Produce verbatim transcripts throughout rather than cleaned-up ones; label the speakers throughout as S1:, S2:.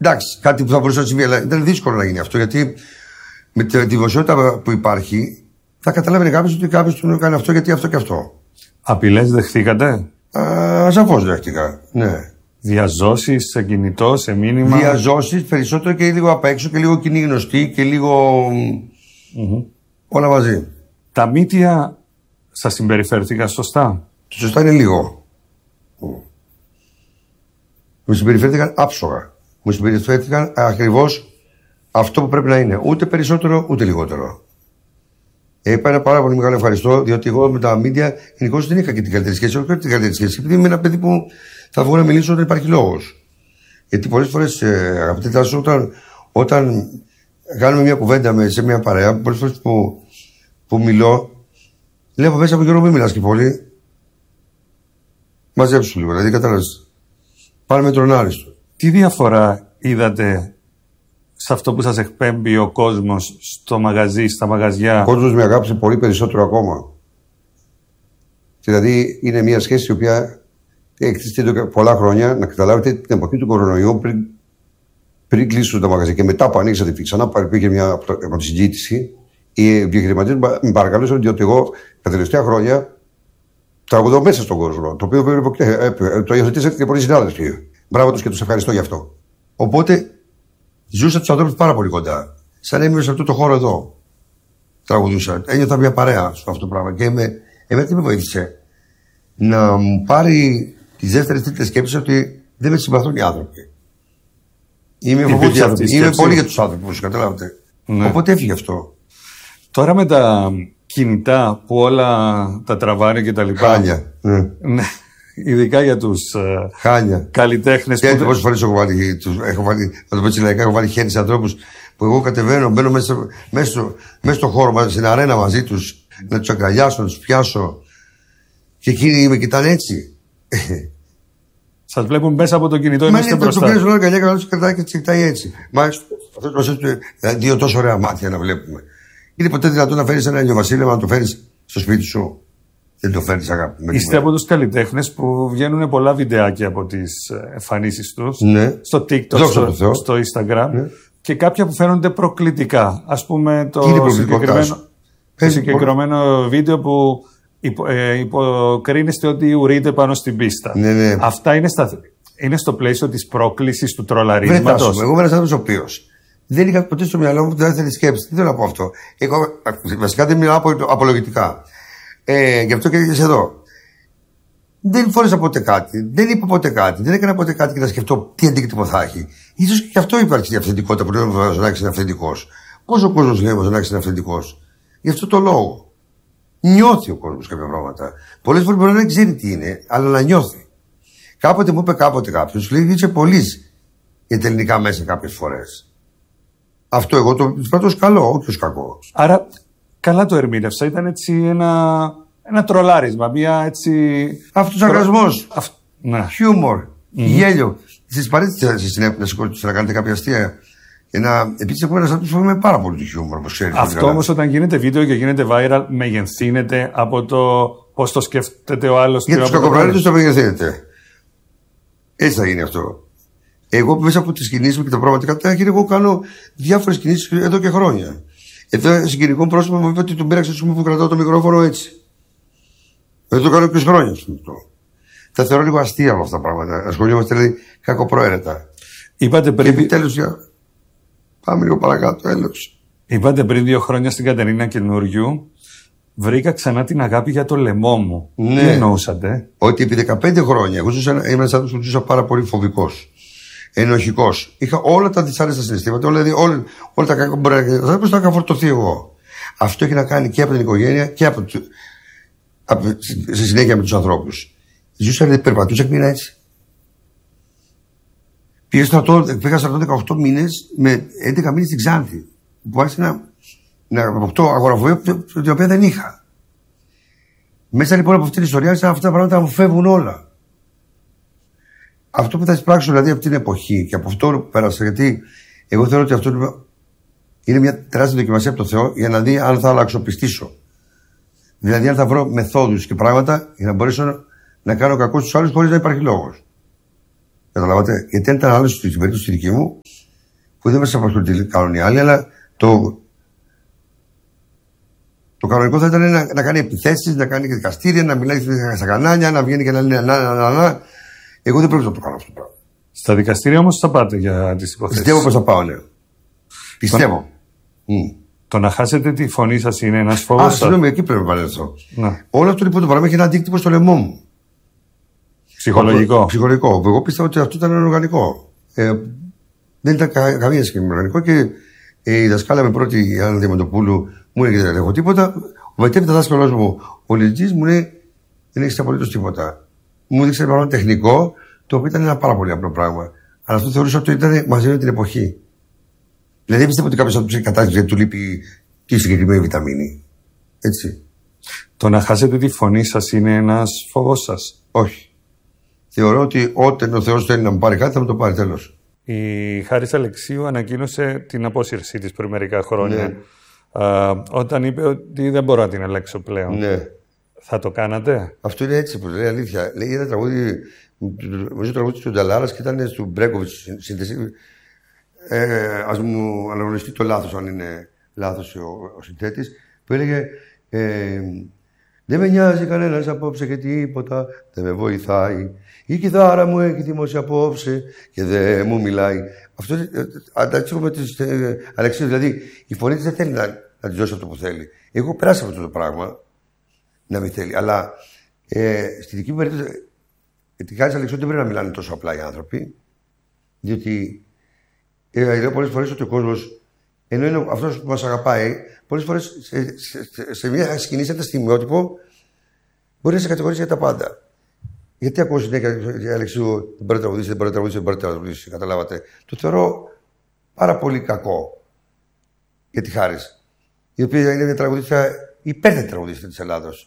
S1: Εντάξει, κάτι που θα μπορούσε να συμβεί, αλλά ήταν δύσκολο να γίνει αυτό, γιατί με τη δημοσιότητα που υπάρχει θα καταλάβαινε κάποιο ότι κάποιο του έκανε αυτό γιατί αυτό και αυτό.
S2: Απειλές δεχτήκατε?
S1: Σαφώς δέχτηκα, ναι.
S2: Διαζώσεις σε κινητό, σε μήνυμα?
S1: Διαζώσεις περισσότερο και λίγο απ' έξω και λίγο κοινή γνωστή και λίγο. Mm-hmm. Όλα μαζί.
S2: Τα μύτια σας συμπεριφέρθηκαν σωστά?
S1: Το σωστά είναι λίγο. Μου συμπεριφέρθηκαν άψογα. Μου συμπεριφέρθηκαν ακριβώς αυτό που πρέπει να είναι. Ούτε περισσότερο ούτε λιγότερο. Είπα ένα πάρα πολύ μεγάλο ευχαριστώ, διότι εγώ με τα μίντια γενικώς δεν είχα και την καλύτερη σχέση. Όχι την καλύτερη σχέση, επειδή είμαι ένα παιδί που θα βγω να μιλήσω όταν υπάρχει λόγος. Γιατί πολλές φορές, ε, αγαπητέ Τάσο, όταν, όταν κάνουμε μια κουβέντα με, σε μια παρέα, πολλές φορές που, που μιλώ, λέω από μέσα από Γιώργο, μην μιλάς και πολύ. Μαζέψου λίγο, δηλαδή κατάλαβες. Πάνε με τον άριστο.
S2: Τι διαφορά είδατε σε αυτό που σας εκπέμπει ο κόσμος στο μαγαζί, στα μαγαζιά?
S1: Ο κόσμος με αγάπησε πολύ περισσότερο ακόμα. Δηλαδή είναι μια σχέση η οποία έχει εδώ πολλά χρόνια. Να καταλάβετε την εποχή του κορονοϊού, πριν, πριν κλείσουν τα μαγαζιά και μετά που ανοίξατε και ξανά πήγε μια από τη συζήτηση, οι επιχειρηματίες με παρακαλούσαν, διότι εγώ τα τελευταία χρόνια τραγουδώ μέσα στον κόσμο. Το οποίο το υιοθετήσατε και πολλοί συνάδελφοι. Μπράβο τους και τους ευχαριστώ γι' αυτό. Οπότε ζούσα τους ανθρώπους πάρα πολύ κοντά. Σαν έμεινε σε αυτό το χώρο εδώ. Τραγουδούσα. Ένιωθα μια παρέα στο αυτό το πράγμα. Και με, εμένα τι με βοήθησε? Να μου πάρει τις δεύτερες τρίτες σκέψεις ότι δεν με συμπαθούν οι άνθρωποι. Είμαι, Είμαι πολύ για τους άνθρωπους, καταλάβετε. Ναι. Οπότε έφυγε αυτό.
S2: Τώρα με τα κινητά που όλα τα τραβάνε και τα λοιπά.
S1: Χάνια. Ναι.
S2: Ναι. Ειδικά για τους uh, καλλιτέχνες.
S1: Και που... πόσες φορές έχω βάλει, τους, έχω βάλει, να το πω έτσι λαϊκά, έχω βάλει χέρι σε ανθρώπους που εγώ κατεβαίνω, μπαίνω μέσα, μέσα, στο, μέσα στο χώρο μας, στην αρένα μαζί τους, να τους αγκαλιάσω, να τους πιάσω. Και εκείνοι με κοιτάνε έτσι.
S2: Σας βλέπουν μέσα από το κινητό,
S1: μα
S2: είμαστε μπροστά.
S1: Μα είναι το πιέζουν αγκαλιά και να τους κρατάει και τους κοιτάει έτσι. Μα αυτό το προσέξτε, δύο τόσο ωραία μάτια να βλέπουμε. Είναι ποτέ δυνατόν να φέρεις ένα ηλιοβασίλεμα να το φέρεις στο σπίτι σου? Δεν το φέρνεις, αγάπη.
S2: Είστε από τους καλλιτέχνες που βγαίνουν πολλά βιντεάκια από τις εμφανίσεις τους.
S1: Ναι.
S2: Στο TikTok, στο, στο Instagram. Ναι. Και κάποια που φαίνονται προκλητικά. Ας πούμε το συγκεκριμένο, το συγκεκριμένο βίντεο που υπο, ε, υποκρίνεστε ότι ουρείτε πάνω στην πίστα.
S1: Ναι, ναι.
S2: Αυτά είναι, στα, είναι στο πλαίσιο της πρόκλησης του τρολαρίσματος.
S1: Εγώ είμαι ένας άνθρωπος ο οποίος δεν είχα ποτέ στο μυαλό μου τη δεύτερη σκέψη. Τι θέλω να πω αυτό? Εγώ, βασικά δεν μιλάω απολογητικά. Ε, γι' αυτό και έρχεσαι εδώ. Δεν φόρεσα ποτέ κάτι, δεν είπα ποτέ κάτι, δεν έκανα ποτέ κάτι και να σκεφτώ τι αντίκτυπο θα έχει. Ίσως και γι' αυτό υπάρχει η αυθεντικότητα που λέμε ο Μαζονάκης είναι αυθεντικός. Πόσο κόσμος λέει ο Μαζονάκης είναι αυθεντικός? Γι' αυτό το λόγο. Νιώθει ο κόσμος κάποια πράγματα. Πολλές φορές μπορεί να δεν ξέρει τι είναι, αλλά να νιώθει. Κάποτε μου είπε κάποτε κάποιος, λέει είσαι πολύς για τα ελληνικά μέσα κάποιες φορές. Αυτό εγώ το βρίσκω ως καλό, όχι ως κακό.
S2: Άρα. Καλά το ερμήνευσα. Ήταν έτσι ένα, ένα τρολάρισμα. Μια έτσι.
S1: Αυτοσαρκασμός.
S2: Αυ... Ναι.
S1: Χιούμορ. Mm-hmm. Γέλιο. Στις παρέτητες να σηκώσετε να κάνετε κάποια αστεία. Επίσης, έχουμε ένα άνθρωπο που με πάρα πολύ το χιούμορ.
S2: Αυτό όμως όταν γίνεται βίντεο και γίνεται viral, μεγενθύνεται από το πώς το σκέφτεται ο άλλος.
S1: Για τους κακοπραγμάτες το μεγενθύνεται. Έτσι θα γίνει αυτό. Εγώ μέσα από τις κινήσεις μου και τα πράγματα κατάγει, εγώ κάνω διάφορες κινήσεις εδώ και χρόνια. Εδώ συγκεκριτικό πρόσωπο μου είπε ότι τον πήραξε που κρατάω το μικρόφωνο έτσι. Δεν το κάνω είκοσι χρόνια. Τα θεωρώ λίγο αστεία όλα αυτά τα πράγματα. Ασχολιόμαστε δηλαδή κακοπροαίρετα.
S2: Είπατε πριν.
S1: Και επιτέλους για. Πάμε λίγο παρακάτω, έλεος.
S2: Είπατε πριν δύο χρόνια στην Κατερίνα Καινούριου, βρήκα ξανά την αγάπη για το λαιμό μου.
S1: Ναι.
S2: Τι εννοούσατε?
S1: Ότι επί δεκαπέντε χρόνια εγώ ήμουν ένας άνθρωπος που ζούσα πάρα πολύ φοβικός. Ενοχικός. Είχα όλα τα δυσάρεστα συναισθήματα, όλα, δηλαδή, όλα, όλα τα κακά που μπορεί να κάνει. Πώς θα είχα φορτωθεί εγώ. Αυτό έχει να κάνει και από την οικογένεια και από, από, στη συνέχεια με τους ανθρώπους. Ζούσα, δηλαδή, περπατούσα και μείνα έτσι. Πήγα στρατό, πήγα στρατό δεκαοκτώ μήνες με έντεκα μήνες στην Ξάνθη. Που άρχισε να, να αποκτώ αγοραφοβία την οποία δεν είχα. Μέσα λοιπόν από αυτή την ιστορία, αυτά τα πράγματα μου φεύγουν όλα. Αυτό που θα εισπράξω δηλαδή από την εποχή και από αυτό που πέρασα, γιατί εγώ θεωρώ ότι αυτό είναι μια τεράστια δοκιμασία από το Θεό για να δει αν θα αλλαξοπιστήσω. Δηλαδή, αν θα βρω μεθόδους και πράγματα για να μπορέσω να κάνω κακό στους άλλους χωρίς να υπάρχει λόγος. Καταλάβατε. Γιατί αν ήταν άλλο στην περίπτωση δική μου, που δεν μα απασχολεί τι κάνουν οι άλλοι, αλλά το, το κανονικό θα ήταν να, να κάνει επιθέσεις, να κάνει δικαστήρια, να μιλάει στα κανάλια, να βγαίνει και να λέει να, να, να, να. Εγώ δεν πρέπει να το κάνω αυτό το πράγμα.
S2: Στα δικαστήρια όμως θα πάτε για τις υποθέσεις.
S1: Πιστεύω πως θα πάω, ναι. Πιστεύω.
S2: Το, mm. το να χάσετε τη φωνή σας είναι ένας φόβος.
S1: Α, συγγνώμη, εκεί πρέπει να παρέλθω. Όλο αυτό λοιπόν το πράγμα έχει ένα αντίκτυπο στο λαιμό μου.
S2: Ψυχολογικό.
S1: Αυτό, ψυχολογικό. Εγώ πίστευα ότι αυτό ήταν οργανικό. Ε, δεν ήταν κα, καμία σχέση με οργανικό και ε, η δασκάλα με πρώτη, η Άννα Διαμαντοπούλου, μου έλεγε δεν έχω τίποτα. Ο μετέπειτα δάσκαλος μου, ο Λιτζής, μου λέει δεν έχεις απολύτως τίποτα. Μου έδειξε ένα πράγμα τεχνικό, το οποίο ήταν ένα πάρα πολύ απλό πράγμα. Αλλά αυτό θεωρούσα ότι ήταν μαζί με την εποχή. Δηλαδή δεν πιστεύω ότι κάποιος θα του ψάξει κατάσταση γιατί του λείπει τη συγκεκριμένη βιταμίνη. Έτσι.
S2: Το να χάσετε τη φωνή σας είναι ένας φόβος σας?
S1: Όχι. Θεωρώ ότι όταν ο Θεός θέλει να μου πάρει κάτι θα μου το πάρει, τέλος.
S2: Η Χάρις Αλεξίου ανακοίνωσε την απόσυρσή της πριν μερικά χρόνια.
S1: Ναι.
S2: Α, όταν είπε ότι δεν μπορώ να την αλλάξω πλέον.
S1: Ναι.
S2: Θα το κάνατε?
S1: Αυτό είναι έτσι που λέει αλήθεια. Λέει ένα τραγούδι, νομίζω τραγούδι του Νταλάρας και ήταν του Μπρέκοβιτς σύνθεση. Ε, ας μου αναγνωριστεί το λάθος, αν είναι λάθος ο, ο συνθέτης, που έλεγε ε, δεν με νοιάζει κανένας απόψε και τίποτα, δεν με βοηθάει. Η κιθάρα μου έχει θυμώσει απόψε και δεν μου μιλάει. Αυτό αντάξω με τις ε, Αλεξίου, δηλαδή η φωνή της δεν θέλει να, να της δώσει αυτό που θέλει. Εγώ περάσα αυτό το πράγμα, να μην θέλει. Αλλά ε, στη δική μου περίπτωση, τη Χάρις Αλεξίου δεν πρέπει να μιλάνε τόσο απλά οι άνθρωποι, διότι ε, λέω πολλές φορές ότι ο κόσμος, ενώ είναι αυτός που μας αγαπάει, πολλές φορές σε, σε, σε, σε μια σκηνή, σε ένα στιγμιότυπο, μπορεί να σε κατηγορήσει για τα πάντα. Γιατί ακούω συνέχεια, Αλεξίου, δεν μπορεί να τραγουδήσει, δεν μπορεί να τραγουδήσει, δεν μπορεί να τραγουδήσει. Καταλάβατε. Το θεωρώ πάρα πολύ κακό για τη Χάρις, η οποία είναι μια τραγουδίστρια, υπέρθετη τραγουδίστρια της Ελλάδος.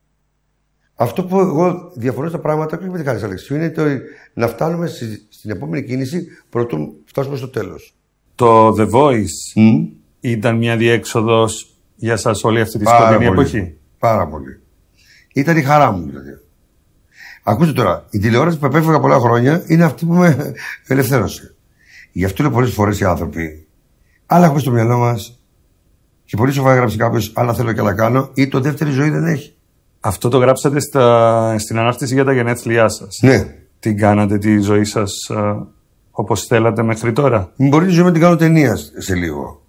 S1: Αυτό που εγώ διαφωνώ στα πράγματα, όχι με τη Χάρις Αλεξίου, είναι το να φτάνουμε στη, στην επόμενη κίνηση πρωτού φτάσουμε στο τέλος.
S2: Το The Voice mm. ήταν μια διέξοδος για σας όλη αυτή τη σκοτεινή εποχή?
S1: Πάρα πολύ. Ήταν η χαρά μου, δηλαδή. Ακούστε τώρα, η τηλεόραση που επέφυγα πολλά χρόνια είναι αυτή που με ελευθέρωσε. Γι' αυτό λέω πολλές φορές οι άνθρωποι, άλλα έχουμε στο μυαλό μας και πολύ σοβαρά γράψει κάποιος, άλλα θέλω και άλλα κάνω, ή το δεύτερη ζωή δεν έχει. Αυτό
S2: το γράψατε στα, στην ανάρτηση για τα γενέθλιά σας.
S1: Ναι.
S2: Την κάνατε τη ζωή σας α, όπως θέλατε μέχρι τώρα?
S1: Μπορεί τη ζωή να την κάνω ταινία σε λίγο.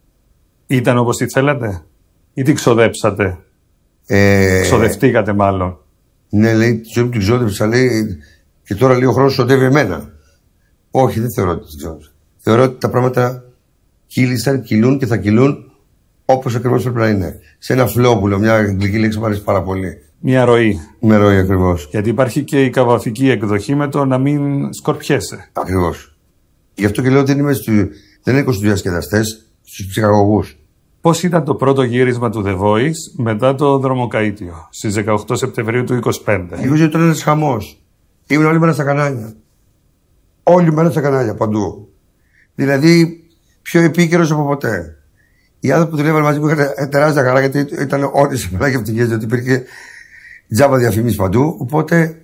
S2: Ήταν όπως τη θέλατε ή την ξοδέψατε?
S1: Ε...
S2: Ξοδευτήκατε μάλλον.
S1: Ναι, λέει, τη ζωή μου την ξόδεψα, λέει, και τώρα λέει ο χρόνος ξοδεύει εμένα. Όχι, δεν θεωρώ ότι την ξόδεψα. Θεωρώ ότι τα πράγματα κύλησαν, κυλούν και θα κυλούν όπως ακριβώς πρέπει να είναι. Σε ένα flow που λέω, μια αγγλική λέξη που μου αρέσει πάρα πολύ.
S2: Μια ροή.
S1: Μια ροή ακριβώς.
S2: Γιατί υπάρχει και η καβαφική εκδοχή με το να μην σκορπιέσαι.
S1: Ακριβώς. Γι' αυτό και λέω ότι δεν, είμαι στου... δεν ανήκω στους διασκεδαστές, στους ψυχαγωγούς.
S2: Πώς ήταν το πρώτο γύρισμα του The Voice μετά το δρομοκαΐτιο στις δεκαοκτώ Σεπτεμβρίου του είκοσι πέντε?
S1: Εγώ ήταν ένας χαμός. Ήμουν όλη μέρα στα κανάλια. Όλη μέρα στα κανάλια, παντού. Δηλαδή, πιο επίκαιρος από ποτέ. Οι άνθρωποι που δουλεύαν μαζί μου είχαν τεράστια χαρά, γιατί ήταν όλες οι μέρα και ευτυχίες, διότι υπήρχε τζάμπα διαφημίσεις παντού. Οπότε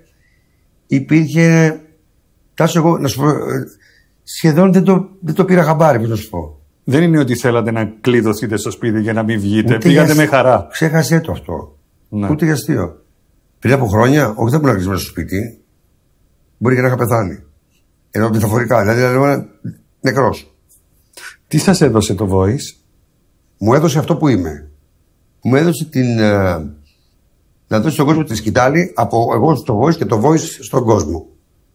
S1: υπήρχε. Τάσο, εγώ να σου πω, σχεδόν δεν το, δεν το πήρα χαμπάρι, πώς να σου πω.
S2: Δεν είναι ότι θέλατε να κλειδωθείτε στο σπίτι για να μην βγείτε. Ούτε πήγατε για... με χαρά.
S1: Ξέχασέ το αυτό. Ναι. Ούτε για αστείο. Πριν από χρόνια, όχι δεν ήμουν κλεισμένο στο σπίτι. Μπορεί και να είχα πεθάνει. Ενώ μεταφορικά. Δηλαδή, ήμουν νεκρός.
S2: Τι σας έδωσε το Voice?
S1: Μου έδωσε αυτό που είμαι. Μου έδωσε την. Ε, να δώσει στον κόσμο τη σκητάλη από εγώ στο Voice και το Voice στον κόσμο.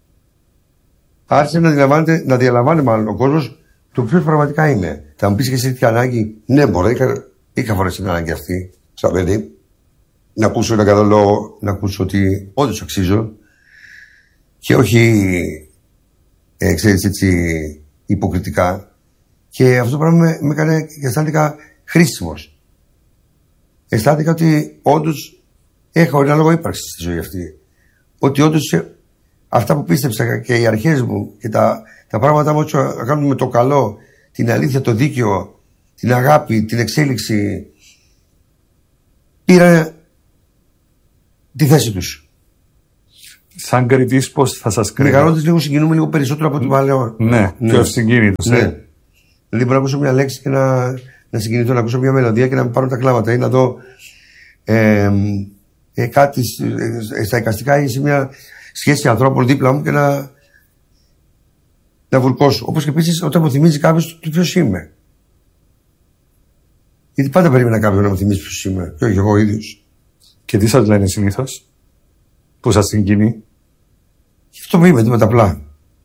S1: Άρχισε να, να διαλαμβάνει μάλλον ο κόσμος το ποιος πραγματικά είναι. Θα μου πεις και εσύ τι ανάγκη? Ναι, μπορεί, είχα, είχα φορές την ανάγκη αυτή, σαν παιδί. Να ακούσω ένα καλό λόγο, να ακούσω ότι όντως αξίζω. Και όχι, ε, ξέρεις, έτσι, υποκριτικά. Και αυτό το πράγμα με, με έκανε και αισθάνθηκα χρήσιμος. Αισθάνθηκα ότι όντως έχω ένα λόγο ύπαρξη στη ζωή αυτή. Ότι όντως αυτά που πίστεψα και οι αρχές μου και τα, τα πράγματα μου να κάνουν με το καλό, την αλήθεια, το δίκαιο, την αγάπη, την εξέλιξη, πήραν τη θέση τους.
S2: Σαν κριτής, πώς θα σας κρίνω?
S1: Μεγαλώντας λίγο συγκινούμε λίγο περισσότερο από την παλαιό.
S2: Ναι, ναι, πιο συγκίνητος.
S1: Ναι. Ε. Δηλαδή μπορώ να ακούσω μια λέξη και να, να συγκινηθώ, να ακούσω μια μελωδία και να με πάρουν τα κλάματα ή να δω ε, ε, κάτι ε, στα εικαστικά ή σε μια σχέση ανθρώπων δίπλα μου και να, να βουρκώσω. Όπως και επίσης όταν μου θυμίζει κάποιος το ποιος είμαι. Γιατί πάντα περίμενα κάποιον να μου θυμίσει ποιος είμαι, και όχι εγώ ίδιος.
S2: Και τι σας λένε συνήθως που σας συγκινεί?
S1: Και αυτό που είμαι, τίποτα απλά.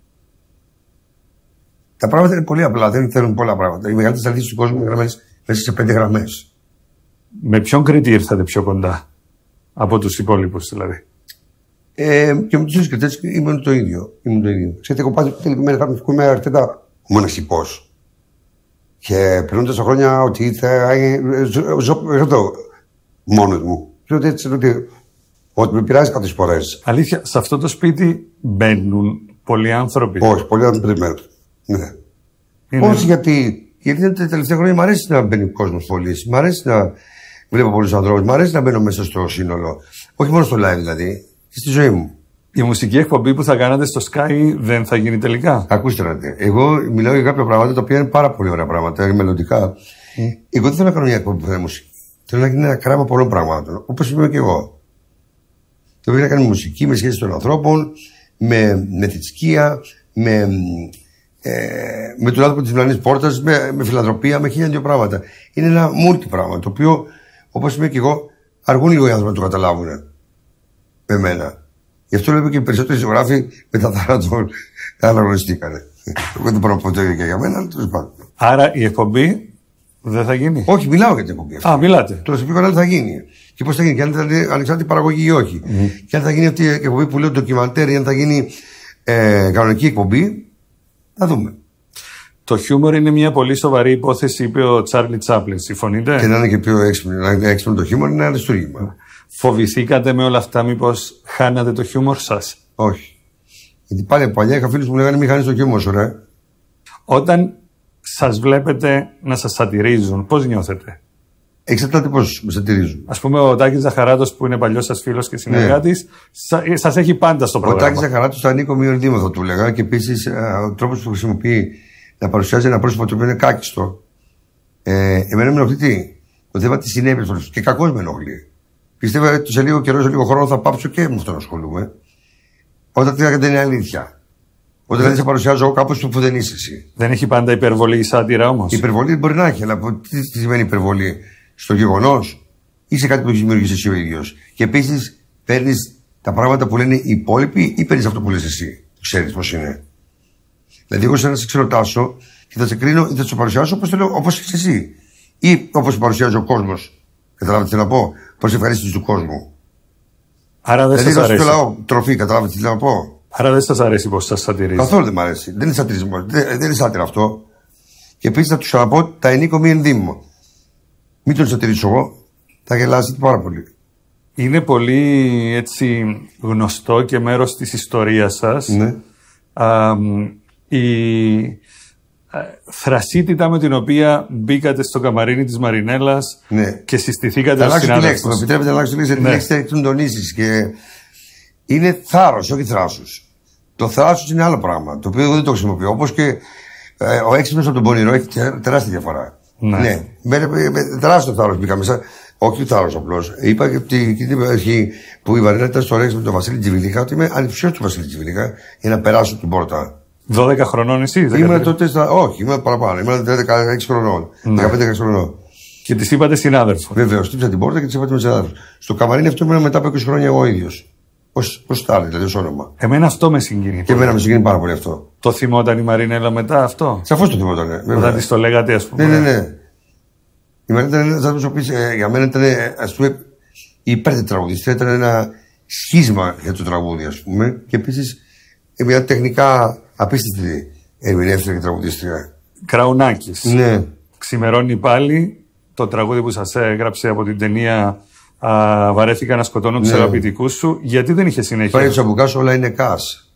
S1: Τα πράγματα είναι πολύ απλά, δεν θέλουν πολλά πράγματα. Οι μεγαλύτερες αλήθειες του κόσμου είναι γραμμένες μέσα σε πέντε γραμμές. Με
S2: ποιον κριτή ήρθατε πιο κοντά από τους υπόλοιπους δηλαδή?
S1: Ε, και με τους κριτές ήμουν το ίδιο. Ήμουν το ίδιο. Ξέρετε, εγώ πάντα που είμαι αρκετά μοναχικός. Και περνώντας τα χρόνια ότι θα ζω μόνος μου. Ξέρω έτσι ότι ότι με πειράζει κάποιες φορές.
S2: Αλήθεια, σε αυτό το σπίτι μπαίνουν πολλοί άνθρωποι?
S1: Όχι, πολλοί άνθρωποι δεν μπαίνουν. Ναι. Είναι... Όχι γιατί, γιατί τα τελευταία χρόνια μου αρέσει να μπαίνει ο κόσμος πολύ. Μου αρέσει να βλέπω πολλούς ανθρώπους. Μου αρέσει να μπαίνω μέσα στο σύνολο. Όχι μόνο στο live δηλαδή, και στη ζωή μου.
S2: Η μουσική εκπομπή που θα κάνατε στο Sky δεν θα γίνει τελικά?
S1: Ακούστε να δείτε. Εγώ μιλάω για κάποια πράγματα τα οποία είναι πάρα πολύ ωραία πράγματα, μελλοντικά. Mm. Εγώ δεν θέλω να κάνω μια εκπομπή που θα είναι μουσική. Θέλω να γίνει ένα κράμα πολλών πραγμάτων. Όπως είμαι και εγώ. Το οποίο να κάνει μουσική με σχέση των ανθρώπων, με, με θρησκεία, με, ε, με τον άνθρωπο της διπλανής πόρτας, με, με φιλανθρωπία, με χίλια δύο πράγματα. Είναι ένα multi πράγμα, το οποίο, όπως είμαι και εγώ, αργούν λίγο οι άνθρωποι να το καταλάβουν με μένα. Γι' αυτό λέω και οι περισσότεροι ζωγράφοι μετά θάνατο τα αναγνωριστήκανε. Εγώ δεν μπορώ να πω το ίδιο και για μένα, αλλά τέλος πάντων.
S2: Άρα η εκπομπή δεν θα γίνει?
S1: Όχι, μιλάω για την εκπομπή αυτή.
S2: Α, μιλάτε.
S1: Τώρα σε πει κανένα θα γίνει. Και πώς θα γίνει, και αν θα είναι ανεξάρτητη παραγωγή ή όχι. Mm. Και αν θα γίνει αυτή η εκπομπή που λέω ντοκιμαντέρ ή αν θα γίνει ε, κανονική εκπομπή, θα δούμε.
S2: Το χιούμορ είναι μια πολύ σοβαρή υπόθεση, είπε ο Τσάρλι Τσάπλιν. Συμφωνείτε?
S1: Και να είναι και πιο έξυπνο, να είναι έξυπνο το χιούμορ είναι ένα αριστούργημα.
S2: Φοβηθήκατε με όλα αυτά, μήπως χάνατε το χιούμορ σας?
S1: Όχι. Γιατί πάλι παλιά είχα φίλους που μου λέγανε μην χάνεις το χιούμορ σου, ρε.
S2: Όταν σας βλέπετε να σας σατυρίζουν, πώς νιώθετε?
S1: Εξαρτάται πώς με σατυρίζουν.
S2: Ας πούμε, ο Τάκης Ζαχαράτος, που είναι παλιός σας φίλος και συνεργάτης, ναι, σας έχει πάντα στο πρόγραμμα.
S1: Ο Τάκης Ζαχαράτος θα ανήκω μείον δήμο, θα του λέγα. Και επίσης ο τρόπος που χρησιμοποιεί να παρουσιάζει ένα πρόσωπο το οποίο είναι κάκιστο. Ε, εμένα με ενοχλεί τι? Το θέμα τη συνέπεια και κακώς με ενοχλεί. Πιστεύω ότι σε λίγο καιρό, σε λίγο χρόνο θα πάψω και με αυτό να ασχολούμαι. Όταν δεν είναι αλήθεια. Όταν δηλαδή σε παρουσιάζω κάπως που δεν είσαι εσύ.
S2: Δεν έχει πάντα υπερβολή η σάτυρα όμως?
S1: Η υπερβολή μπορεί να έχει, αλλά τι, τι σημαίνει υπερβολή? Στο γεγονός ή σε κάτι που έχει δημιουργήσει εσύ ο ίδιος. Και επίσης παίρνεις τα πράγματα που λένε οι υπόλοιποι ή παίρνεις αυτό που λες εσύ. Ξέρεις πώς είναι. Δηλαδή, εγώ σε να σε ξεροτάσω και θα σε κρίνω ή θα σε παρουσιάσω όπως θέλω, όπως είσαι εσύ. Ή όπως παρουσιάζει ο κόσμος. Καταλάβετε τι να πω? Πώς ευχαρίστηση του κόσμου.
S2: Άρα δεν
S1: δηλαδή,
S2: σας αρέσει.
S1: Δηλαδή, λαό, τροφή, καταλάβετε τι να πω.
S2: Άρα δεν σας αρέσει πως σας σατυρίζει?
S1: Καθόλου δεν μ' αρέσει. Δεν είναι σατυρισμό. Δεν, δεν είναι σάτυρα αυτό. Και επίσης θα του ξαναπώ, τα ενίκω μη ενδύμω. Μην τον σατυρίσω εγώ, θα γελάσετε πάρα πολύ.
S2: Είναι πολύ έτσι γνωστό και μέρος της ιστορίας σας.
S1: Ναι.
S2: Α, η θρασίτητα με την οποία μπήκατε στο καμαρίνι της Μαρινέλας, ναι, και συστηθήκατε ως συνάδελφος.
S1: Θα επιτρέπετε να αλλάξω τη λέξη, γιατί
S2: ναι,
S1: τη λέξη θα τονίσεις. Και είναι θάρρος, όχι θράσος. Το θράσος είναι άλλο πράγμα, το οποίο εγώ δεν το χρησιμοποιώ. Όπως και ε, ο έξυπνος από τον πονηρό έχει τεράστια διαφορά. Ναι, ναι. Με, με, με τεράστιο θάρρος μπήκα μέσα. Όχι θάρρος απλώς. Είπα και την αρχή που η Μαρινέλα ήταν στο Ρέξ με τον Βασίλη Τζιβιλίκα, ότι είμαι ανυψιός του Βασίλη Τζιβιλίκα για να περάσω την πόρτα.
S2: δώδεκα χρονών εσύ?
S1: Ήμουν τότε στα... Όχι, ήμουν παραπάνω. Ήμουν δεκαέξι χρονών. Ναι. δεκαπέντε χρονών.
S2: Και τη είπατε συνάδελφο?
S1: Βεβαίως, χτύπησα την πόρτα και τη είπα με συνάδελφο. Στο καμαρίνι αυτό ήμουν μετά από είκοσι χρόνια εγώ ίδιος. Ως τάρι, δηλαδή ως όνομα.
S2: Εμένα αυτό με συγκίνει.
S1: Και εμένα με συγκίνει πάρα πολύ αυτό.
S2: Το θυμόταν η Μαρινέλα μετά αυτό?
S1: Σαφώς το θυμόταν. Ναι.
S2: Όταν τη το λέγατε, ας πούμε.
S1: Ναι, ναι, ναι. Η Μαρινέλα ήταν ένας άνθρωπος που για μένα ήταν, ας πούμε, η υπέρτετραγουδίστρια. Ήταν ένα σχίσμα για το τραγούδι, ας πούμε. Και επίσης μια τεχνικά απίστευτη ερμηνεύτρια και τραγουδίστρια.
S2: Κραουνάκης.
S1: Ναι.
S2: Ξημερώνει πάλι, το τραγούδι που σας έγραψε από την ταινία α, Βαρέθηκα να σκοτώνω τους, ναι, αγαπητικούς σου. Γιατί δεν είχε συνέχεια?
S1: Πάλι του Αμπουκάσου όλα είναι κας.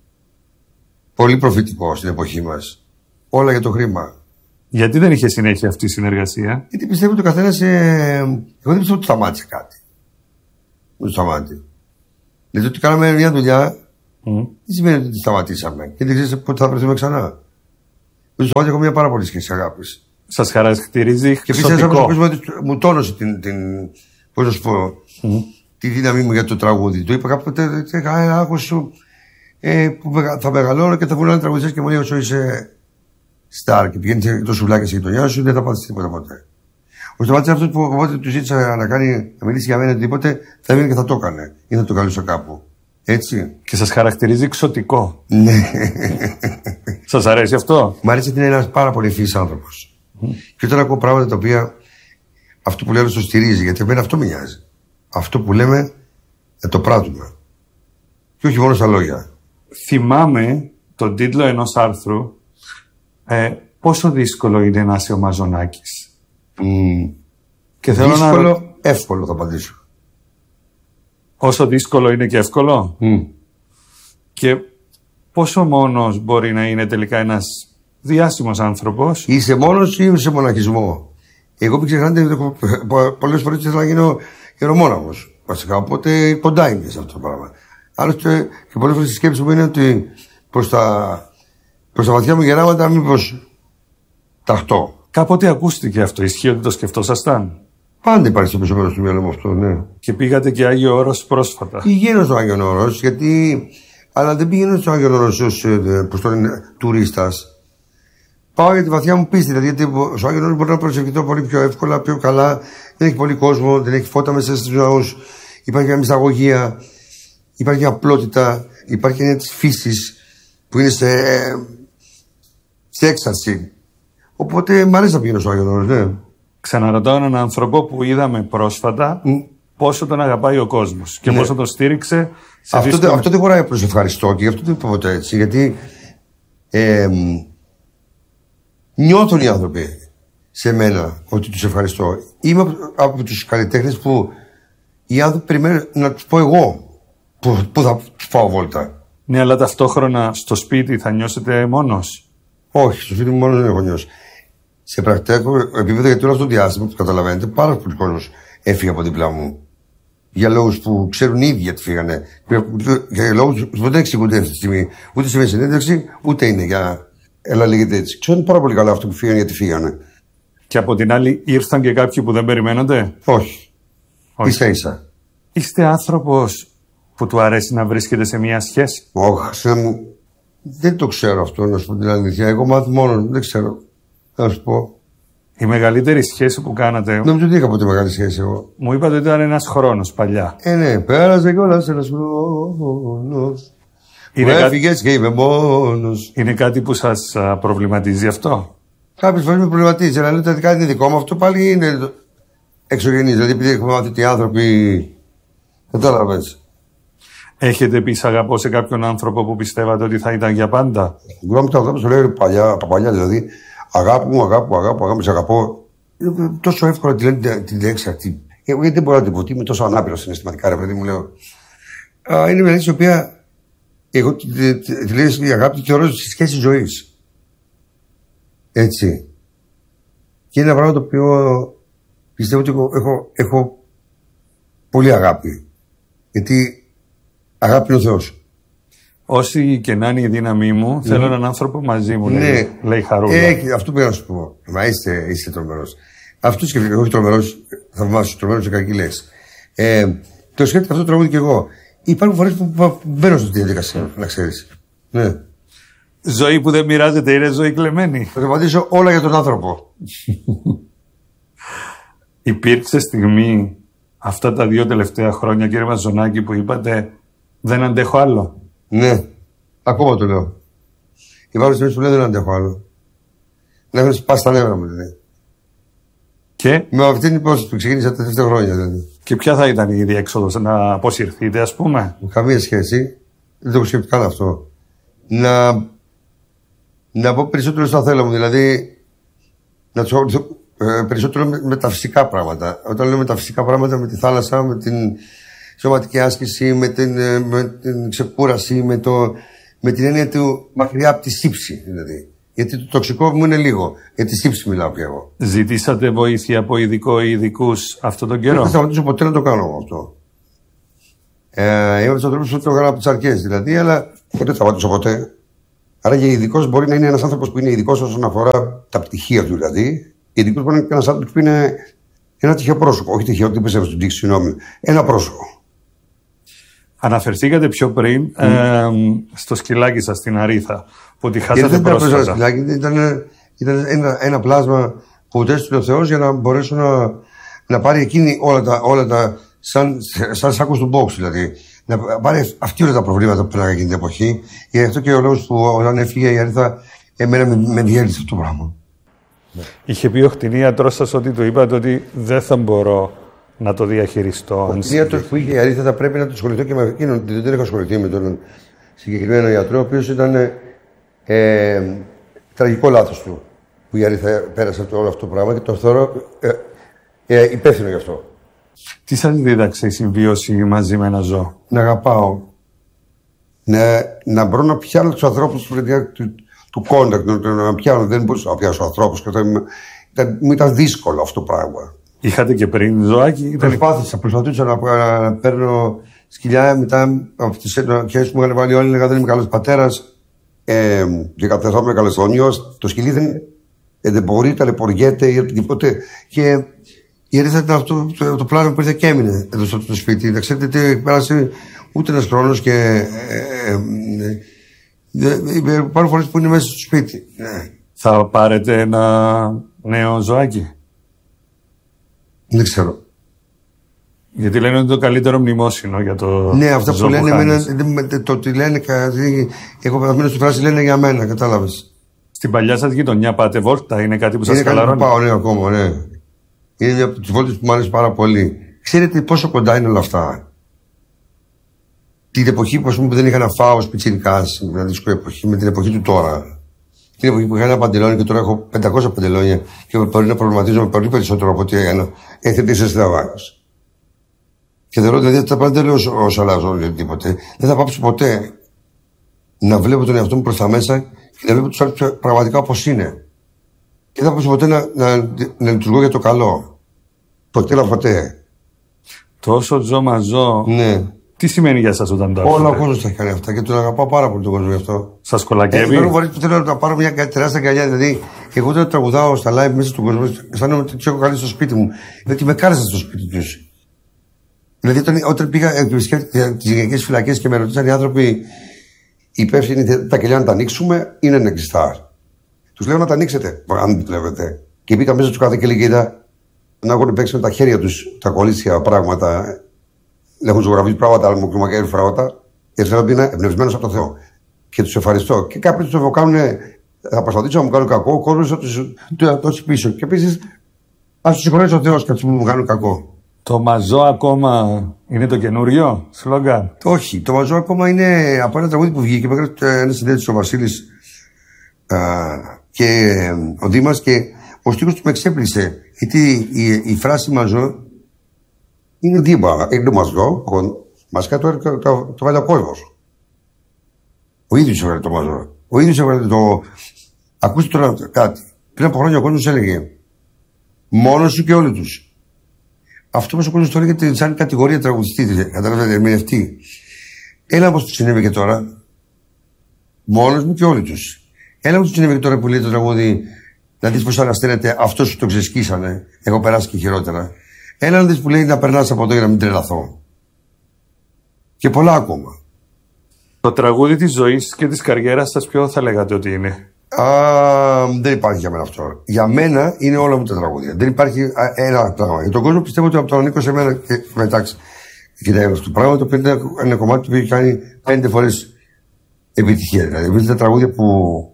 S1: Πολύ προφητικό στην εποχή μας. Όλα για το χρήμα.
S2: Γιατί δεν είχε συνέχεια αυτή η συνεργασία?
S1: Γιατί πιστεύω ότι ο καθένας. Ε, εγώ δεν πιστεύω ότι σταμάτησε κάτι. Δεν σταμάτησε. Δηλαδή ότι κάναμε μια δουλειά mm. δεν σημαίνει ότι τη σταματήσαμε και δεν ξέρει πότε θα βρεθούμε ξανά. Με του έχω μια πάρα πολύ σχέση αγάπη.
S2: Σα χαρακτηρίζει
S1: και επίση μου τόνωσε την, την, πώς να σου πω, mm. τη δύναμή μου για το τραγούδι. Του είπα κάποτε, άκου σου, ε, που θα μεγαλώνω και θα βγουν άλλοι τραγουδιστές και μου λέει όσο είσαι στάρ και πηγαίνει το σουβλάκι στη γειτονιά σου, δεν θα πάθει τίποτα ποτέ. Ο Σταμάτης αυτό που οπότε του ζήτησα να, κάνει, να μιλήσει για μένα οτιδήποτε, θα έβγαινε και θα το έκανε ή θα το καλούσε κάπου. Έτσι.
S2: Και σας χαρακτηρίζει εξωτικό.
S1: Ναι.
S2: Σας αρέσει αυτό?
S1: Μ' αρέσει ότι είναι ένας πάρα πολύ ευφυής άνθρωπος. Mm. Και όταν ακούω πράγματα τα οποία αυτό που λέμε το στηρίζει, γιατί εμένα αυτό με νοιάζει. Αυτό που λέμε να το πράττουμε. Και όχι μόνο στα λόγια.
S2: Θυμάμαι τον τίτλο ενός άρθρου ε, πόσο δύσκολο είναι να είσαι ο Μαζονάκης.
S1: Mm.
S2: Και
S1: θέλω δύσκολο, να... εύκολο θα απαντήσω.
S2: Όσο δύσκολο είναι και εύκολο.
S1: Mm.
S2: Και πόσο μόνος μπορεί να είναι τελικά ένας διάσημος άνθρωπος.
S1: Είσαι μόνος ή σε μοναχισμό? Εγώ μην ξεχνάτε, πολλές φορές ήθελα να γίνω ιερομόναχος. Βασικά, οπότε κοντά είμαι σε αυτό το πράγμα. Άλλωστε, και πολλές φορές η σκέψη μου είναι ότι προς τα, προς τα βαθιά μου γεράματα μήπως ταχτώ.
S2: Κάποτε ακούστηκε αυτό, ισχύει ότι το σκεφτόσασταν?
S1: Πάντα υπάρχει στο πίσω μέρος του μυαλού μου αυτό, ναι.
S2: Και πήγατε και Άγιο Όρος πρόσφατα?
S1: Πηγαίνω στο Άγιο Όρος, γιατί. Αλλά δεν πηγαίνω στο Άγιο Όρος ως τουρίστας. Πάω για τη βαθιά μου πίστη. Δηλαδή, γιατί στο Άγιο Όρος μπορεί να προσευχηθώ πολύ πιο εύκολα, πιο καλά. Δεν έχει πολύ κόσμο, δεν έχει φώτα μέσα στους ναούς. Υπάρχει μια μυσταγωγία, υπάρχει μια απλότητα, υπάρχει μια της φύσης που είναι σε, σε έξαρση. Οπότε μ' αρέσει να πηγαίνω στο Άγιο Όρος, ναι.
S2: Ξαναρωτάω έναν άνθρωπο που είδαμε πρόσφατα mm. πόσο τον αγαπάει ο κόσμος και ναι. πόσο τον στήριξε. Σε
S1: αυτό, δύσκολη... αυτό δεν χωράει προς ευχαριστώ και γι' αυτό δεν είπα ποτέ έτσι. Γιατί ε, νιώθουν οι άνθρωποι σε μένα ότι τους ευχαριστώ. Είμαι από, από τους καλλιτέχνες που οι άνθρωποι περιμένουν να τους πω εγώ που, που θα τους πάω βόλτα.
S2: Ναι, αλλά ταυτόχρονα στο σπίτι θα νιώσετε μόνος?
S1: Όχι, στο σπίτι μου μόνος δεν έχω νιώσει. Σε πρακτικό επίπεδο, γιατί όλο αυτό το διάστημα που καταλαβαίνετε, πάρα πολλοί κόσμος έφυγε από δίπλα μου. Για λόγους που ξέρουν οι ίδιοι γιατί φύγανε. Για λόγους που δεν εξηγούνται αυτή τη στιγμή. Ούτε σε μια συνέντευξη, ούτε είναι για. Έλα, λέγεται έτσι. Ξέρουν πάρα πολύ καλά αυτό που φύγανε γιατί φύγανε.
S2: Και από την άλλη, ήρθαν και κάποιοι που δεν περιμένονται?
S1: Όχι. Όχι. Ίσα ίσα.
S2: Είστε άνθρωπος που του αρέσει να βρίσκεται σε μια σχέση?
S1: Όχι, μου. Δεν το ξέρω αυτό, να σου πω την αλήθεια. Εγώ μάθω μόνο, δεν ξέρω. Να σου πω.
S2: Η μεγαλύτερη σχέση που κάνατε.
S1: Νομίζω ότι είχα ποτέ μεγάλη σχέση εγώ.
S2: Μου είπατε ότι ήταν ένας χρόνος παλιά.
S1: Ε, ναι, πέρασε κιόλας ένας χρόνος. Μου έφυγες και είμαι μόνος.
S2: Είναι κάτι που σας α, προβληματίζει αυτό?
S1: Κάποιες φορές με προβληματίζει, αλλά λέτε ότι κάτι είναι δικό μου. Αυτό πάλι είναι εξωγενής. Δηλαδή, επειδή έχουμε μάθει ότι οι άνθρωποι. Κατάλαβες.
S2: Έχετε πει αγαπώ σε κάποιον άνθρωπο που πιστεύατε ότι θα ήταν για πάντα?
S1: Εγώ μου τα αγάπη σου λέει παλιά, από παλιά δηλαδή. Αγάπη μου, αγάπη μου, αγάπη μου, αγάπη μου, σε αγαπώ. Είναι τόσο εύκολο τη λένε την λέξη αυτή. Εγώ γιατί δεν μπορώ να την πω, είμαι τόσο ανάπηρο συναισθηματικά, ρε παιδί μου, λέω. Α, είναι μια λέξη η οποία εγώ τη, τη, τη, τη λέω η αγάπη τη θεωρώ στη σχέση ζωή. Έτσι. Και είναι ένα πράγμα το οποίο πιστεύω ότι έχω, έχω, έχω πολύ αγάπη. Γιατί αγάπη είναι ο Θεός.
S2: Όση και να είναι η δύναμή μου, mm. θέλω έναν άνθρωπο μαζί μου,
S1: ναι.
S2: λέει, λέει Χαρούλα.
S1: Ε, αυτό πήγα να σου πω. Μα είστε, είστε τρομερός. Αυτό σκέφτηκα, όχι τρομερός, θαυμάσου, τρομερός και κακή λες. Ε, το σκέφτηκα αυτό το τραγούδι κι εγώ. Υπάρχουν φορές που, που μπαίνω στη διαδικασία, να ξέρεις. Ναι.
S2: Ζωή που δεν μοιράζεται είναι ζωή κλεμμένη.
S1: Θα το απαντήσω όλα για τον άνθρωπο.
S2: Υπήρξε στιγμή αυτά τα δύο τελευταία χρόνια, κύριε Μαζονάκη, που είπατε δεν αντέχω άλλο?
S1: Ναι, ακόμα το λέω. Υπάρχουν στιγμές που λέω δεν αντέχω άλλο. Να έχω σπάσει τα νεύρα μου, δηλαδή.
S2: Και?
S1: Με αυτή την υπόθεση που ξεκίνησα τα τελευταία χρόνια, δηλαδή.
S2: Και ποια θα ήταν η διέξοδος, να αποσυρθείτε, ας πούμε?
S1: Καμία σχέση. Δεν το έχω σκεφτεί καν αυτό. Να. Να πω περισσότερο στα θέλω μου, δηλαδή. Να του ε, περισσότερο με, με τα φυσικά πράγματα. Όταν λέω με τα φυσικά πράγματα, με τη θάλασσα, με την σωματική άσκηση, με την, με την ξεκούραση, με, το, με την έννοια του μακριά από τη σύψη, δηλαδή. Γιατί το τοξικό μου είναι λίγο. Για τη σύψη μιλάω πια εγώ.
S2: Ζητήσατε βοήθεια από ειδικό ή ειδικούς αυτόν τον καιρό?
S1: Δεν θα σταματήσω ποτέ να το κάνω αυτό. Ε, είμαι στον τρόπο που το έκανα από τι αρχέ δηλαδή, αλλά δεν θα πατήσω ποτέ. Άρα και ειδικό μπορεί να είναι ένα άνθρωπο που είναι ειδικό όσον αφορά τα πτυχία του δηλαδή. Ειδικό μπορεί να είναι ένα άνθρωπο που είναι ένα τυχαίο πρόσωπο. Όχι τυχαίο, τι πιστεύω στην τύχη, συγγνώμη. Ένα πρόσωπο.
S2: Αναφερθήκατε πιο πριν mm. ε, στο σκυλάκι σας στην Αρίθα, που τη χάσατε πρόσφατα.
S1: Δεν ήταν σκυλάκι, ήταν, ήταν ένα, ένα πλάσμα που τέστησε ο Θεός για να μπορέσω να, να πάρει εκείνη όλα τα, όλα τα σαν, σαν σάκος του box δηλαδή. Να πάρει αυτή όλα τα προβλήματα που πέραγα εκείνη την εποχή. Γι' αυτό και ο λόγος που όταν έφυγε η Αρίθα, εμένα με, με διέλυσε αυτό το πράγμα.
S2: Είχε πει ο κτηνίατρος σας ότι του είπατε ότι δεν θα μπορώ να το διαχειριστώ.
S1: Ο κτηνίατρος που είχε η Αρίθα θα πρέπει να το ασχοληθώ και με εκείνον. Δεν έχω ασχοληθεί με τον συγκεκριμένο ιατρό, ο οποίος ήταν ε, τραγικό λάθος του. Που η Αρίθα πέρασε από όλο αυτό το πράγμα και το θεωρώ ε, ε, υπεύθυνο γι' αυτό.
S2: Τι σας δίδαξε η συμβίωση μαζί με ένα ζώο?
S1: Να αγαπάω. Να, να μπορώ να πιάνω τους ανθρώπους του, του, του contact, να, να πιάνω. Δεν μπορούσα να πιάσω ανθρώπους. Ήταν, μου ήταν δύσκολο αυτό το πράγμα.
S2: Είχατε και πριν ζωάκι? Ήταν...
S1: Προσπάθησα, προσπαθούσα να, να, να παίρνω σκυλιά. Μετά από τις αρχές που μου είχαν βάλει όλοι, έλεγα δεν είμαι καλός πατέρας. Ε, και καταθόμουν καλεσθόνιος. Το σκυλί δεν, δεν μπορεί, ταλαιπωριέται ή οτιδήποτε. Και η Αρίθα ήταν αυτό το, το πλάνο που ήρθε και έμεινε εδώ στο, στο σπίτι. Να ξέρετε ότι έχει πέρασει ούτε ένας χρόνος και. Ε, ε, ε, ε, υπάρχουν φορές που είναι μέσα στο σπίτι. Ναι.
S2: Θα πάρετε ένα νέο ζωάκι?
S1: Δεν ξέρω.
S2: Γιατί λένε ότι είναι το καλύτερο μνημόσυνο για το.
S1: Ναι, αυτά που λένε, εμένα, το ότι λένε. Εγώ παθαίνω στη φράση λένε για μένα, κατάλαβες.
S2: Στην παλιά σας γειτονιά πάτε βόλτα, είναι κάτι που σας
S1: χαλαρώνει? Είναι κάτι που πάω, ναι, ακόμα, ναι. Είναι μια από τις βόλτες που μου άρεσε πάρα πολύ. Ξέρετε πόσο κοντά είναι όλα αυτά? Την εποχή που, πούμε, που δεν είχα να φάω ως πιτσιρικάς, δηλαδή εποχή, με την εποχή του τώρα. Την εποχή που είχα ένα παντελόνι και τώρα έχω πεντακόσια παντελόνια και μπορεί να προβληματίζομαι πολύ περισσότερο από ό,τι έκανα. Έχετε είσαι στραβάγος. Και θεωρώ δηλαδή ότι τα πάντα δεν λέω ως αλλάζω τίποτε. Δεν θα πάψω ποτέ να βλέπω τον εαυτό μου προς τα μέσα και να βλέπω τους άλλους πραγματικά όπως είναι. Και δεν θα πάψω ποτέ να, να, να λειτουργώ για το καλό. Ποτέ να ποτέ.
S2: Τόσο ζω μα ζω.
S1: Ναι.
S2: Τι σημαίνει για σας όταν το
S1: ακούτε? Όλο ο κόσμος θα κάνει αυτά και τον αγαπάω πάρα πολύ τον κόσμο γι' αυτό.
S2: Σας κολακεύει?
S1: Ε, φορές που θέλω να πάρω μια τεράστια αγκαλιά. Δηλαδή, εγώ όταν τραγουδάω στα live μέσα στον κόσμο, αισθάνομαι ότι τους έχω καλέσει στο σπίτι μου. Γιατί με κάλεσαν στο σπίτι τους. Δηλαδή, όταν, όταν πήγα τις γυναικείες φυλακές και με ρωτήσαν οι άνθρωποι υπεύθυνοι τα κελιά να τα ανοίξουμε ή να είναι κλειστά. Τους λέω να τα ανοίξετε, αν δεν δουλεύετε. Και μπήκα μέσα του κάθε και λέει: Κοίτα, να έχουν παίξει με τα χέρια τους τα κολλήσια πράγματα. Έχουν ζωγραφίσει πράγματα, αλλά μου κλιμακέρι πράγματα. Και θέλω να είναι εμπνευσμένος από το Θεό. Και τους ευχαριστώ. Και κάποιοι τους κάνουν, θα προσπαθήσω να μου κάνουν κακό, ο κόσμος θα τους δώσει πίσω. Και επίσης, ας τους συγχωρέσει ο Θεός και αυτούς που μου κάνουν κακό.
S2: Το μαζό ακόμα είναι το καινούριο σλόγγαν?
S1: Όχι. Το μαζό ακόμα είναι από ένα τραγούδι που βγήκε. Με έκανε ένα συνέντευξη ο Βασίλης α, και ο Δήμας και ο στίχος του με εξέπλησε. Γιατί η, η φράση μαζό είναι δίπλα. Είναι το μαζό. Μας κάτω το, το, το βάλει ο κόσμος. Ο ίδιος έβγαλε το μαζό. Ο ίδιος έβγαλε το. Ακούστε τώρα κάτι. Πριν από χρόνια ο κόσμος έλεγε μόνος σου και όλοι τους. Αυτό που ο κόσμος το έλεγε σαν κατηγορία τραγουδιστή, καταλαβαίνετε, ερμηνευτή. Έλα όπως του συνέβη και τώρα. Μόνος μου και όλοι τους. Έλα όπως του συνέβη και τώρα που λέει το τραγούδι, να δεις πώς ανασταίνεται αυτός που το ξεσκίσανε. Έχω περάσει και χειρότερα. Έλα να δεις που λέει να περνάς από εδώ για να μην τρελαθώ. Και πολλά ακόμα.
S2: Το τραγούδι της ζωής και της καριέρας σας ποιο θα λέγατε ότι είναι?
S1: Α, δεν υπάρχει για μένα αυτό. Για μένα είναι όλα μου τα τραγούδια. Δεν υπάρχει α, ένα πράγμα. Για τον κόσμο πιστεύω ότι από τον ανήκω σε μένα και μεταξύ. Κοιτάξτε, αυτό το πράγμα το οποίο είναι ένα κομμάτι που έχει κάνει πέντε φορές επιτυχία. Δηλαδή, βρείτε τα τραγούδια που.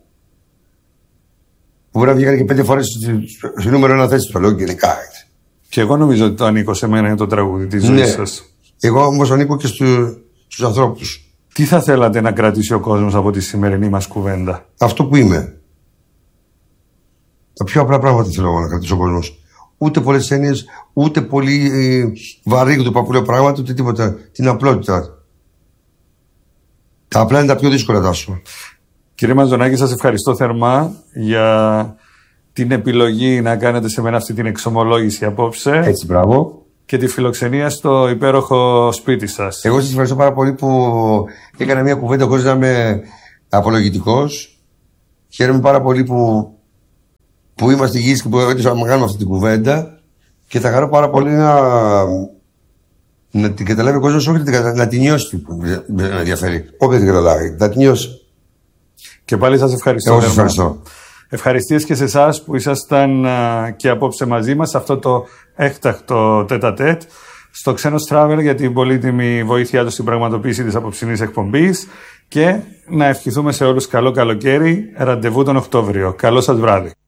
S1: που μπορεί να βγήκαν και πέντε φορές στο νούμερο ένα θέση. Το λέω και ειδικά.
S2: Και εγώ νομίζω ότι το ανήκω σε μένα είναι το τραγούδι της ζωής
S1: ναι. σας. Εγώ όμως ανήκω και στου, στους ανθρώπους.
S2: Τι θα θέλατε να κρατήσει ο κόσμος από τη σημερινή μας κουβέντα?
S1: Αυτό που είμαι. Τα πιο απλά πράγματα θέλω να κρατήσει ο κόσμος. Ούτε πολλές έννοιες, ούτε πολύ ε, βαρύγδουπα που λέω πράγματα, ούτε τίποτα. Την απλότητα. Τα απλά είναι τα πιο δύσκολα, Τάσο.
S2: Κύριε Μαζονάκη, σας ευχαριστώ θερμά για την επιλογή να κάνετε σε μένα αυτή την εξομολόγηση απόψε.
S1: Έτσι, μπράβο.
S2: και τη φιλοξενία στο υπέροχο σπίτι σας.
S3: Εγώ σας ευχαριστώ πάρα πολύ που έκανα μια κουβέντα χωρίς να είμαι απολογητικός. Χαίρομαι πάρα πολύ που, που είμαστε υγιείς και που έτυχα να κάνουμε αυτή την κουβέντα και θα χαρώ πάρα πολύ να, να την καταλάβει ο κόσμος, όχι να, να την νιώσει που με ενδιαφέρει.
S1: Όποια την καταλάβει, να την νιώσει.
S2: Και πάλι σας ευχαριστώ.
S3: Εγώ σας ευχαριστώ.
S2: Ευχαριστίες και σε εσάς που ήσασταν και απόψε μαζί μας σε αυτό το έκτακτο τέτα-τέτ στο Ξένος Travel για την πολύτιμη βοήθειά του στην πραγματοποίηση της απόψινής εκπομπής και να ευχηθούμε σε όλους καλό καλοκαίρι, ραντεβού τον Οκτώβριο. Καλό σας βράδυ.